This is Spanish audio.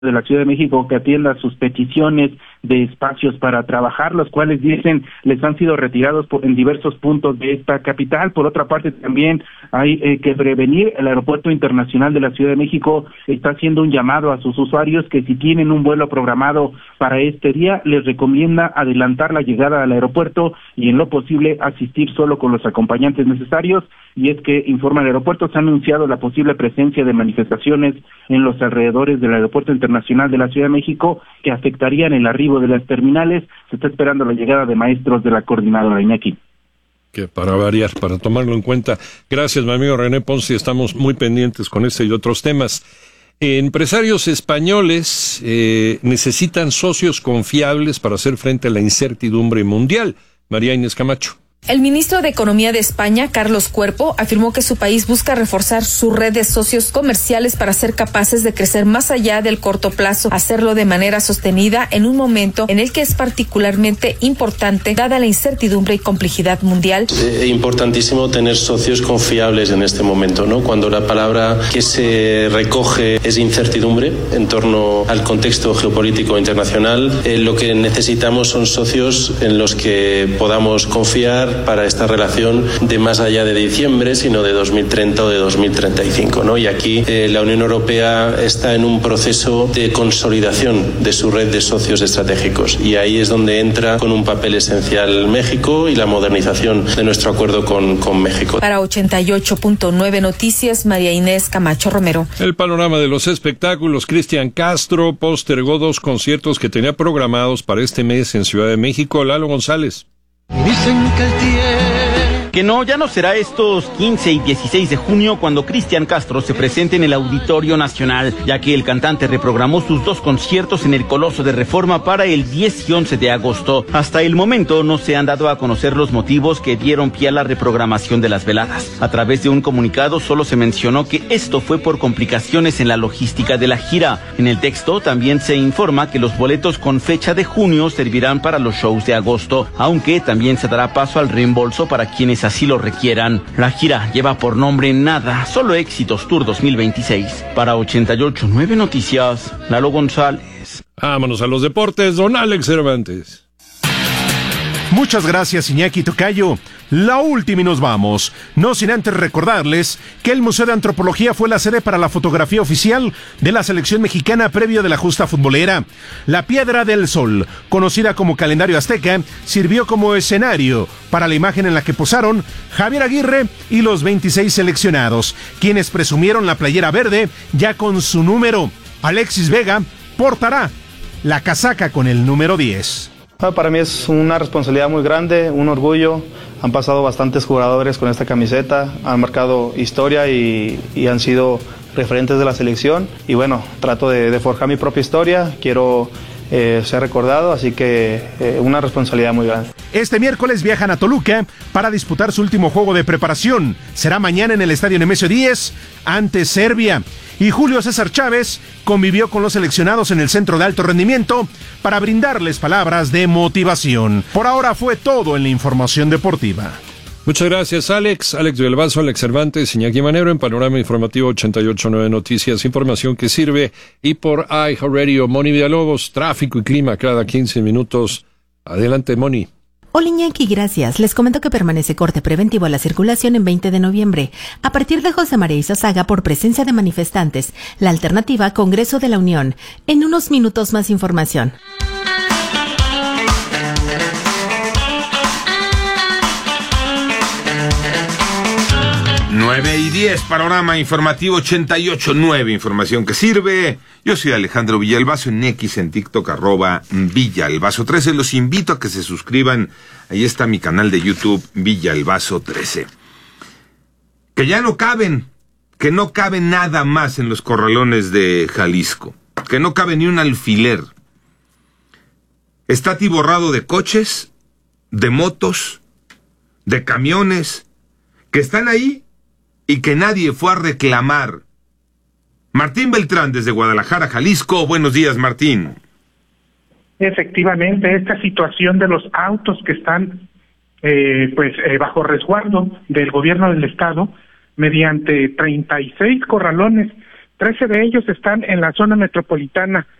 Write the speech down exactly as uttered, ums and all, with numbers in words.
de la Ciudad de México que atienda sus peticiones de espacios para trabajar, los cuales dicen les han sido retirados por, en diversos puntos de esta capital. Por otra parte, también hay eh, que prevenir. El Aeropuerto Internacional de la Ciudad de México está haciendo un llamado a sus usuarios que si tienen un vuelo programado para este día, les recomienda adelantar la llegada al aeropuerto y en lo posible asistir solo con los acompañantes necesarios. Y es que, informa el aeropuerto, se ha anunciado la posible presencia de manifestaciones en los alrededores del Aeropuerto Internacional de la Ciudad de México que afectarían el arribo de las terminales. Se está esperando la llegada de maestros de la coordinadora, Iñaki. Que para variar, para tomarlo en cuenta. Gracias, mi amigo René Ponce, estamos muy pendientes con este y otros temas. Eh, empresarios españoles eh, necesitan socios confiables para hacer frente a la incertidumbre mundial. María Inés Camacho. El ministro de Economía de España, Carlos Cuerpo, afirmó que su país busca reforzar su red de socios comerciales para ser capaces de crecer más allá del corto plazo, hacerlo de manera sostenida en un momento en el que es particularmente importante dada la incertidumbre y complejidad mundial. Es importantísimo tener socios confiables en este momento, ¿no? Cuando la palabra que se recoge es incertidumbre en torno al contexto geopolítico internacional, eh, lo que necesitamos son socios en los que podamos confiar para esta relación de más allá de diciembre, sino de dos mil treinta o de dos mil treinta y cinco, ¿no? Y aquí eh, la Unión Europea está en un proceso de consolidación de su red de socios estratégicos y ahí es donde entra con un papel esencial México y la modernización de nuestro acuerdo con, con México. Para ochenta y ocho punto nueve Noticias, María Inés Camacho Romero. El panorama de los espectáculos. Cristian Castro postergó dos conciertos que tenía programados para este mes en Ciudad de México. Lalo González. Dicen que el tiempo... Que no, ya no será estos quince y dieciséis de junio cuando Cristian Castro se presente en el Auditorio Nacional, ya que el cantante reprogramó sus dos conciertos en el Coloso de Reforma para el diez y once de agosto. Hasta el momento no se han dado a conocer los motivos que dieron pie a la reprogramación de las veladas. A través de un comunicado solo se mencionó que esto fue por complicaciones en la logística de la gira. En el texto también se informa que los boletos con fecha de junio servirán para los shows de agosto, aunque también se dará paso al reembolso para quienes así lo requieran. La gira lleva por nombre Nada, solo éxitos Tour dos mil veintiséis. Para ochenta y ocho punto nueve Noticias, Lalo González. Vámonos a los deportes, don Alex Cervantes. Muchas gracias, Iñaki Tocayo. La última y nos vamos. No sin antes recordarles que el Museo de Antropología fue la sede para la fotografía oficial de la selección mexicana previo de la justa futbolera. La Piedra del Sol, conocida como calendario azteca, sirvió como escenario para la imagen en la que posaron Javier Aguirre y los veintiséis seleccionados, quienes presumieron la playera verde ya con su número. Alexis Vega portará la casaca con el número diez. Para mí es una responsabilidad muy grande, un orgullo. Han pasado bastantes jugadores con esta camiseta, han marcado historia y, y han sido referentes de la selección. Y bueno, trato de, de forjar mi propia historia, quiero eh, ser recordado, así que eh, una responsabilidad muy grande. Este miércoles viajan a Toluca para disputar su último juego de preparación. Será mañana en el Estadio Nemesio diez ante Serbia. Y Julio César Chávez convivió con los seleccionados en el Centro de Alto Rendimiento para brindarles palabras de motivación. Por ahora fue todo en la información deportiva. Muchas gracias, Alex. Alex Villalbazo, Alex Cervantes, Iñaki Manero en Panorama Informativo ochenta y ocho punto nueve Noticias, información que sirve. Y por iHeartRadio, Moni Villalobos, tráfico y clima cada quince minutos. Adelante, Moni. Hola Iñaki, gracias. Les comento que permanece corte preventivo a la circulación en veinte de noviembre. A partir de José María Izazaga por presencia de manifestantes. La alternativa, Congreso de la Unión. En unos minutos más información. nueve y diez, Panorama Informativo ochenta y ocho punto nueve, información que sirve. Yo soy Alejandro Villalbazo, en X, en TikTok, arroba Villalbazo trece. Los invito a que se suscriban. Ahí está mi canal de YouTube, Villalbazo trece. Que ya no caben, que no cabe nada más en los corralones de Jalisco. Que no cabe ni un alfiler. Está atiborrado de coches, de motos, de camiones, que están ahí y que nadie fue a reclamar. Martín Beltrán, desde Guadalajara, Jalisco. Buenos días, Martín. Efectivamente, esta situación de los autos que están eh, pues eh, bajo resguardo del gobierno del estado, mediante treinta y seis corralones trece de ellos están en la zona metropolitana